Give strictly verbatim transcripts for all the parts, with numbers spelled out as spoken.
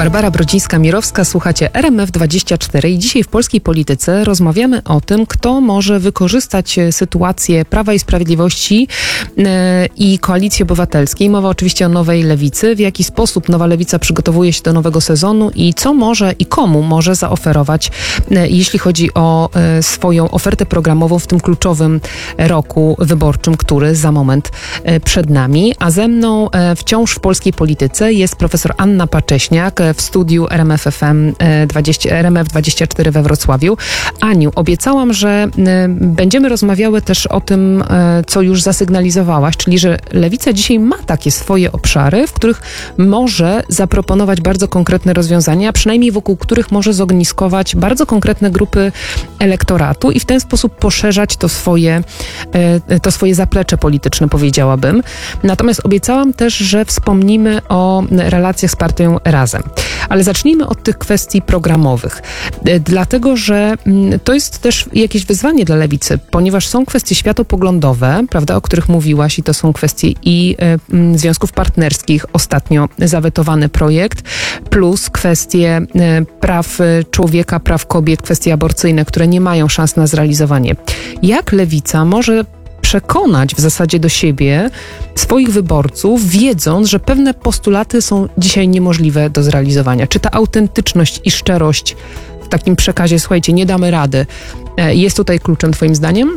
Barbara Brodzińska-Mirowska, słuchacie R M F dwadzieścia cztery i dzisiaj w polskiej polityce rozmawiamy o tym, kto może wykorzystać sytuację Prawa i Sprawiedliwości yy, i Koalicji Obywatelskiej. Mowa oczywiście o Nowej Lewicy. W jaki sposób Nowa Lewica przygotowuje się do nowego sezonu i co może i komu może zaoferować, yy, jeśli chodzi o yy, swoją ofertę programową w tym kluczowym roku wyborczym, który za moment yy, przed nami. A ze mną yy, wciąż w polskiej polityce jest profesor Anna Pacześniak w studiu R M F F M dwadzieścia, R M F dwadzieścia cztery we Wrocławiu. Aniu, obiecałam, że będziemy rozmawiały też o tym, co już zasygnalizowałaś, czyli że Lewica dzisiaj ma takie swoje obszary, w których może zaproponować bardzo konkretne rozwiązania, a przynajmniej wokół których może zogniskować bardzo konkretne grupy elektoratu i w ten sposób poszerzać to swoje, to swoje zaplecze polityczne, powiedziałabym. Natomiast obiecałam też, że wspomnimy o relacjach z partią Razem. Ale zacznijmy od tych kwestii programowych, dlatego że to jest też jakieś wyzwanie dla Lewicy, ponieważ są kwestie światopoglądowe, prawda, o których mówiłaś, i to są kwestie i y, związków partnerskich, ostatnio zawetowany projekt, plus kwestie y, praw człowieka, praw kobiet, kwestie aborcyjne, które nie mają szans na zrealizowanie. Jak Lewica może przekonać w zasadzie do siebie swoich wyborców, wiedząc, że pewne postulaty są dzisiaj niemożliwe do zrealizowania? Czy ta autentyczność i szczerość w takim przekazie, słuchajcie, nie damy rady, jest tutaj kluczem twoim zdaniem?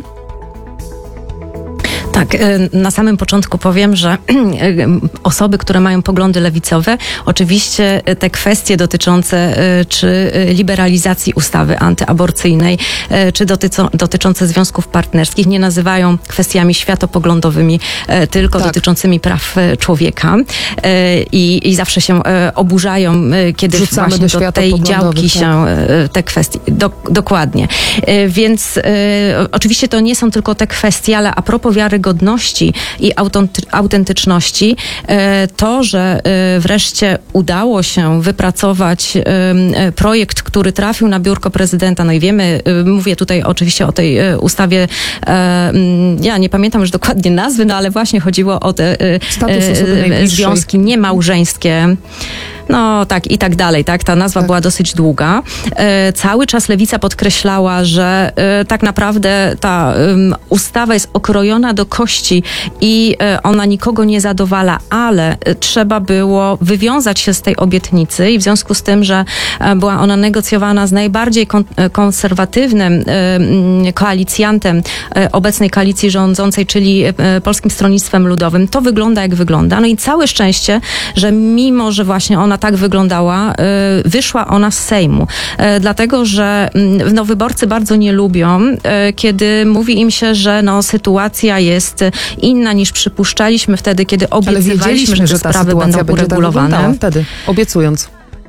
Tak, na samym początku powiem, że osoby, które mają poglądy lewicowe, oczywiście te kwestie dotyczące czy liberalizacji ustawy antyaborcyjnej, czy dotyco, dotyczące związków partnerskich nie nazywają kwestiami światopoglądowymi, tylko tak. dotyczącymi praw człowieka. I, i zawsze się oburzają, kiedy Wrzucamy właśnie do, do tej działki tak. się te kwestie. Do, dokładnie. Więc oczywiście to nie są tylko te kwestie, ale a propos wiary godności i autentyczności, to, że wreszcie udało się wypracować projekt, który trafił na biurko prezydenta, no i wiemy, mówię tutaj oczywiście o tej ustawie, ja nie pamiętam już dokładnie nazwy, no ale właśnie chodziło o te związki niemałżeńskie. No tak i tak dalej, tak? Ta nazwa tak. była dosyć długa. E, cały czas Lewica podkreślała, że e, tak naprawdę ta e, ustawa jest okrojona do kości i e, ona nikogo nie zadowala, ale e, trzeba było wywiązać się z tej obietnicy i w związku z tym, że e, była ona negocjowana z najbardziej kon, e, konserwatywnym e, koalicjantem e, obecnej koalicji rządzącej, czyli e, Polskim Stronnictwem Ludowym, to wygląda jak wygląda. No i całe szczęście, że mimo, że właśnie ona tak wyglądała, wyszła ona z Sejmu. Dlatego, że no, wyborcy bardzo nie lubią, kiedy mówi im się, że no, sytuacja jest inna niż przypuszczaliśmy wtedy, kiedy obiecywaliśmy, że te że ta sprawy będą uregulowane. Tak wtedy, obiecując.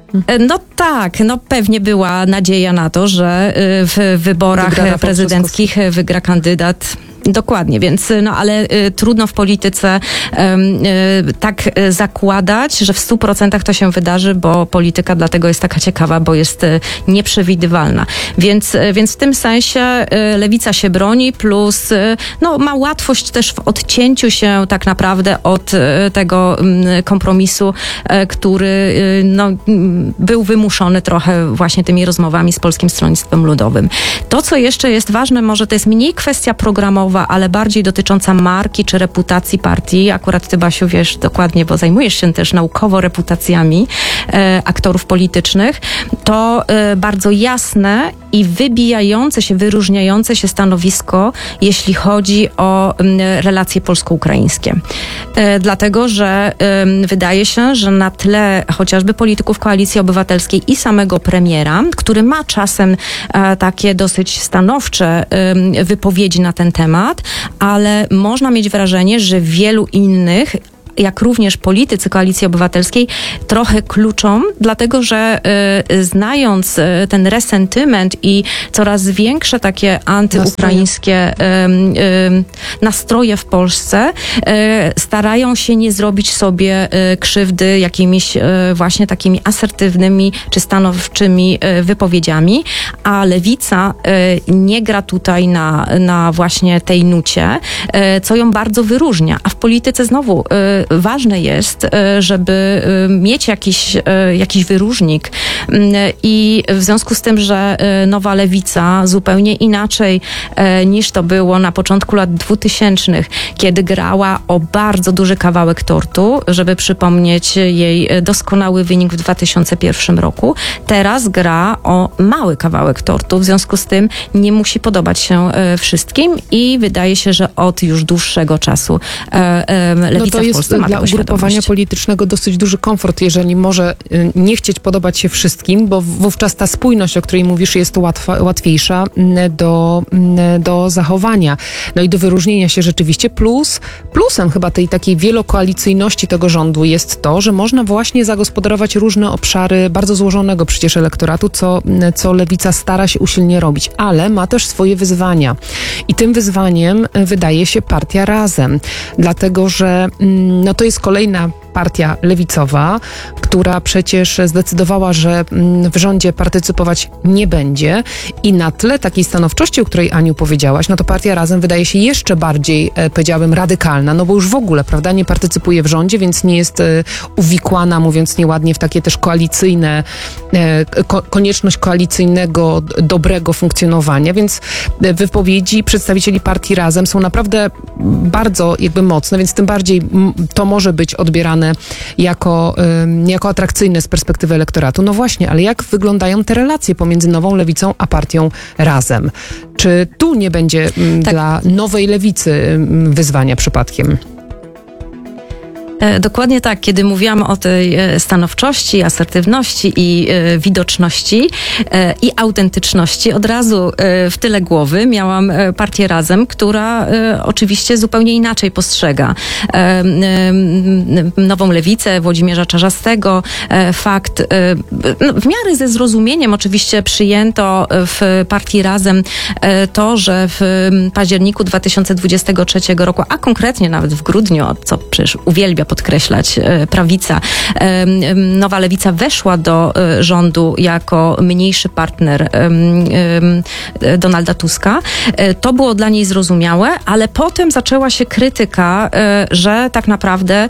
No tak, no pewnie była nadzieja na to, że w wyborach wygra prezydenckich wygra kandydat. Dokładnie, więc no ale y, trudno w polityce y, y, tak y, zakładać, że w stu procentach to się wydarzy, bo polityka dlatego jest taka ciekawa, bo jest y, nieprzewidywalna. Więc, y, więc w tym sensie y, Lewica się broni, plus y, no, ma łatwość też w odcięciu się tak naprawdę od y, tego y, kompromisu, y, który y, no, y, był wymuszony trochę właśnie tymi rozmowami z Polskim Stronnictwem Ludowym. To, co jeszcze jest ważne, może to jest mniej kwestia programowa, ale bardziej dotycząca marki czy reputacji partii. Akurat ty, Basiu, wiesz dokładnie, bo zajmujesz się też naukowo reputacjami e, aktorów politycznych. To e, bardzo jasne i wybijające się, wyróżniające się stanowisko, jeśli chodzi o m, relacje polsko-ukraińskie. E, dlatego, że e, wydaje się, że na tle chociażby polityków Koalicji Obywatelskiej i samego premiera, który ma czasem e, takie dosyć stanowcze e, wypowiedzi na ten temat, ale można mieć wrażenie, że wielu innych, jak również politycy Koalicji Obywatelskiej, trochę kluczą, dlatego że y, znając y, ten resentyment i coraz większe takie antyukraińskie y, y, nastroje w Polsce, y, starają się nie zrobić sobie y, krzywdy jakimiś y, właśnie takimi asertywnymi czy stanowczymi y, wypowiedziami, a Lewica y, nie gra tutaj na, na właśnie tej nucie, y, co ją bardzo wyróżnia. A w polityce znowu y, ważne jest, żeby mieć jakiś, jakiś wyróżnik i w związku z tym, że Nowa Lewica zupełnie inaczej niż to było na początku lat dwutysięcznych, kiedy grała o bardzo duży kawałek tortu, żeby przypomnieć jej doskonały wynik w dwa tysiące pierwszym roku. Teraz gra o mały kawałek tortu, w związku z tym nie musi podobać się wszystkim i wydaje się, że od już dłuższego czasu Lewica no to w jest Polsce ma dla ugrupowania politycznego dosyć duży komfort, jeżeli może nie chcieć podobać się wszystkim, bo wówczas ta spójność, o której mówisz, jest łatwa, łatwiejsza do, do zachowania. No i do wyróżnienia się rzeczywiście. Plus, plusem chyba tej takiej wielokoalicyjności tego rządu jest to, że można właśnie zagospodarować różne obszary bardzo złożonego przecież elektoratu, co, co Lewica stara się usilnie robić, ale ma też swoje wyzwania. I tym wyzwaniem wydaje się partia Razem, dlatego że no, to jest kolejna partia lewicowa, która przecież zdecydowała, że w rządzie partycypować nie będzie i na tle takiej stanowczości, o której Aniu powiedziałaś, no to partia Razem wydaje się jeszcze bardziej, powiedziałabym, radykalna, no bo już w ogóle, prawda, nie partycypuje w rządzie, więc nie jest uwikłana, mówiąc nieładnie, w takie też koalicyjne, ko- konieczność koalicyjnego, dobrego funkcjonowania, więc wypowiedzi przedstawicieli partii Razem są naprawdę bardzo jakby mocne, więc tym bardziej to może być odbierane jako, jako atrakcyjne z perspektywy elektoratu. No właśnie, ale jak wyglądają te relacje pomiędzy Nową Lewicą a partią Razem? Czy tu nie będzie tak. dla Nowej Lewicy wyzwania przypadkiem? Dokładnie tak. Kiedy mówiłam o tej stanowczości, asertywności i widoczności i autentyczności, od razu w tyle głowy miałam partię Razem, która oczywiście zupełnie inaczej postrzega Nową Lewicę, Włodzimierza Czarzastego. Fakt, no, w miarę ze zrozumieniem oczywiście przyjęto w partii Razem to, że w październiku dwa tysiące dwudziestego trzeciego roku, a konkretnie nawet w grudniu, co przecież uwielbia podkreślać prawica, Nowa Lewica weszła do rządu jako mniejszy partner Donalda Tuska. To było dla niej zrozumiałe, ale potem zaczęła się krytyka, że tak naprawdę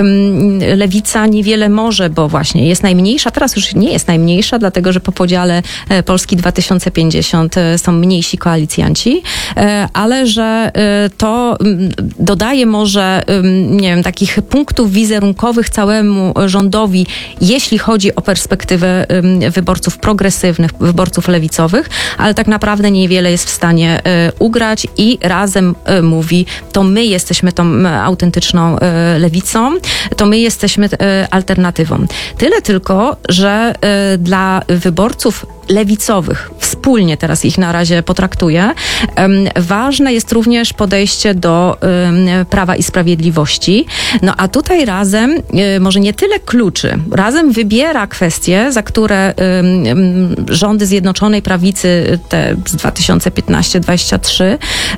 Lewica niewiele może, bo właśnie jest najmniejsza, teraz już nie jest najmniejsza, dlatego że po podziale Polski dwa tysiące pięćdziesiąt są mniejsi koalicjanci, ale że to dodaje może, nie wiem, takich punktów wizerunkowych całemu rządowi, jeśli chodzi o perspektywę wyborców progresywnych, wyborców lewicowych, ale tak naprawdę niewiele jest w stanie ugrać i Razem mówi, to my jesteśmy tą autentyczną lewicą, to my jesteśmy alternatywą. Tyle tylko, że dla wyborców lewicowych, wspólnie teraz ich na razie potraktuję, ważne jest również podejście do Prawa i Sprawiedliwości. No a tutaj Razem może nie tyle kluczy. Razem wybiera kwestie, za które rządy Zjednoczonej Prawicy te z dwa tysiące piętnaście do dwudziestego trzeciego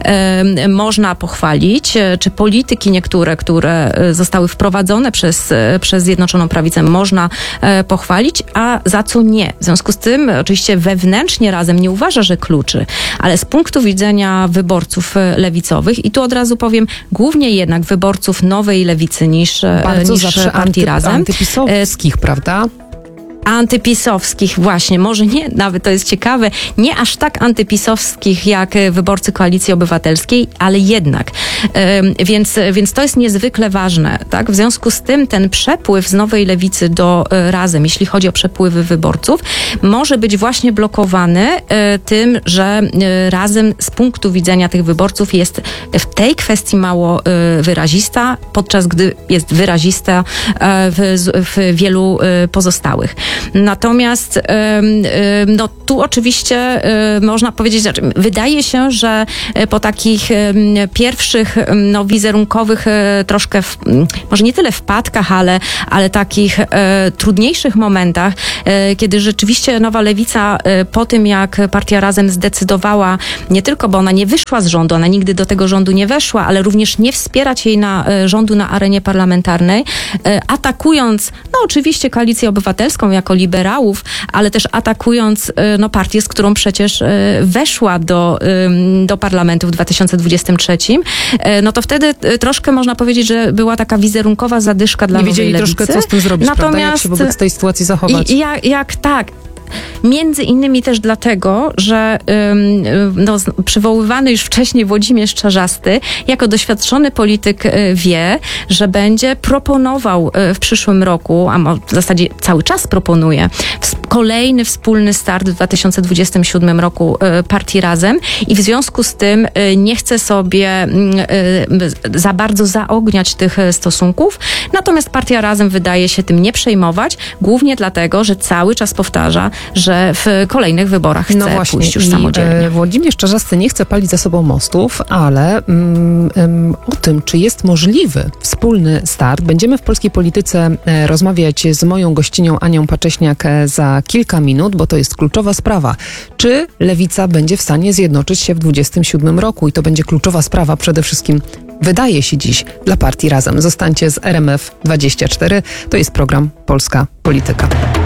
można pochwalić, czy polityki niektóre, które zostały wprowadzone przez, przez Zjednoczoną Prawicę można pochwalić, a za co nie. W związku z tym oczywiście wewnętrznie Razem nie uważa, że kluczy, ale z punktu widzenia wyborców lewicowych i tu od razu powiem, głównie jednak wyborców Nowej Lewicy niż, Bardzo niż zawsze partii anty, Razem. Antypisowskich, prawda? Antypisowskich, właśnie, może nie, nawet to jest ciekawe, nie aż tak antypisowskich jak wyborcy Koalicji Obywatelskiej, ale jednak. Ym, więc, więc to jest niezwykle ważne, tak? W związku z tym ten przepływ z Nowej Lewicy do y, Razem, jeśli chodzi o przepływy wyborców, może być właśnie blokowany y, tym, że y, Razem z punktu widzenia tych wyborców jest w tej kwestii mało y, wyrazista, podczas gdy jest wyrazista y, w, w wielu y, pozostałych. Natomiast no, tu oczywiście można powiedzieć, że wydaje się, że po takich pierwszych no, wizerunkowych troszkę, w, może nie tyle wpadkach, ale, ale takich trudniejszych momentach, kiedy rzeczywiście Nowa Lewica po tym, jak partia Razem zdecydowała, nie tylko, bo ona nie wyszła z rządu, ona nigdy do tego rządu nie weszła, ale również nie wspierać jej na rządu na arenie parlamentarnej, atakując, no oczywiście Koalicję Obywatelską, jako liberałów, ale też atakując no, partię, z którą przecież weszła do, do parlamentu w dwa tysiące dwudziestym trzecim, no to wtedy troszkę można powiedzieć, że była taka wizerunkowa zadyszka dla Nie Nowej wiedzieli Lewicy. troszkę, co z tym zrobić, Natomiast, prawda? Jak się wobec tej sytuacji zachować? I, jak, jak tak. Między innymi też dlatego, że ym, no, przywoływany już wcześniej Włodzimierz Czarzasty jako doświadczony polityk y, wie, że będzie proponował y, w przyszłym roku, a w zasadzie cały czas proponuje, w, kolejny wspólny start w dwa tysiące dwudziestym siódmym roku y, partii Razem i w związku z tym y, nie chce sobie y, za bardzo zaogniać tych stosunków. Natomiast partia Razem wydaje się tym nie przejmować, głównie dlatego, że cały czas powtarza, że w kolejnych wyborach chce no właśnie, pójść już i, samodzielnie. E, Włodzimierz Czarzasty nie chce palić za sobą mostów, ale mm, mm, o tym, czy jest możliwy wspólny start, będziemy w polskiej polityce e, rozmawiać z moją gościnią Anią Pacześniak e, za kilka minut, bo to jest kluczowa sprawa. Czy Lewica będzie w stanie zjednoczyć się w dwudziestym siódmym roku? I to będzie kluczowa sprawa przede wszystkim, wydaje się dziś, dla partii Razem. Zostańcie z R M F dwadzieścia cztery. To jest program Polska Polityka.